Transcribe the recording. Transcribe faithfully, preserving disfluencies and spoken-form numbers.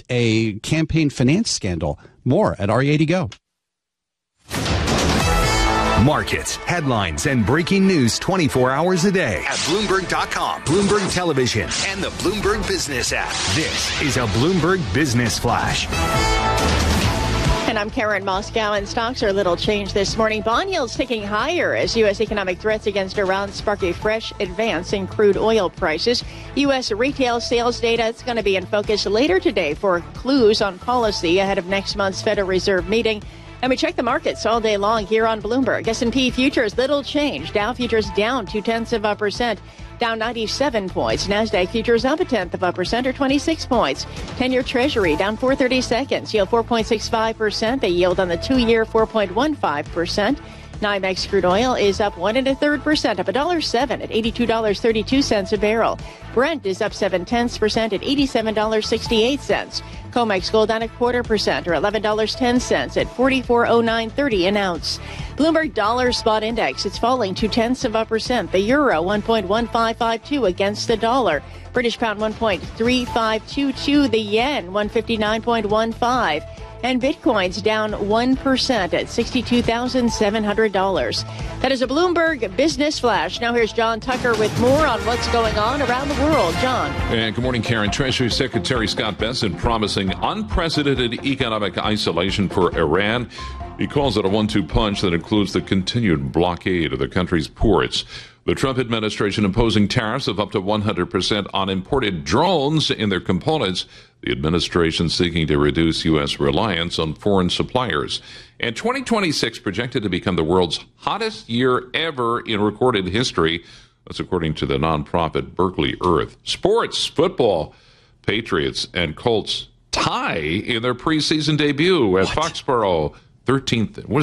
a campaign finance scandal. More at R E eighty Go. Markets, headlines, and breaking news twenty-four hours a day at Bloomberg dot com, Bloomberg Television, and the Bloomberg Business app. This is a Bloomberg Business Flash. And I'm Karen Moscow, and stocks are a little changed this morning. Bond yields ticking higher as U S economic threats against Iran spark a fresh advance in crude oil prices. U S retail sales data is going to be in focus later today for clues on policy ahead of next month's Federal Reserve meeting. And we check the markets all day long here on Bloomberg. S and P futures, little change. Dow futures down two-tenths of a percent, down ninety-seven points. NASDAQ futures up a tenth of a percent, or twenty-six points. ten-year Treasury down four thirty-seconds, yield four point six five percent. The yield on the two-year four point one five percent. NYMEX crude oil is up one and a third percent, up one dollar seven at eighty-two dollars and thirty-two cents a barrel. Brent is up seven tenths percent at eighty-seven dollars and sixty-eight cents. COMEX gold down a quarter percent, or eleven dollars and ten cents at forty-four oh nine thirty an ounce. Bloomberg Dollar Spot Index, it's falling two tenths of a percent. The euro one point one five five two against the dollar. British pound one point three five two two. The yen one fifty-nine point one five. And Bitcoin's down one percent at sixty-two thousand seven hundred dollars. That is a Bloomberg Business Flash. Now here's John Tucker with more on what's going on around the world. John. And good morning, Karen. Treasury Secretary Scott Bessent promising unprecedented economic isolation for Iran. He calls it a one two punch that includes the continued blockade of the country's ports. The Trump administration imposing tariffs of up to one hundred percent on imported drones and their components. The administration seeking to reduce U S reliance on foreign suppliers. And twenty twenty-six projected to become the world's hottest year ever in recorded history. That's according to the nonprofit Berkeley Earth. Sports, football, Patriots and Colts tie in their preseason debut at Foxborough. thirteenth. What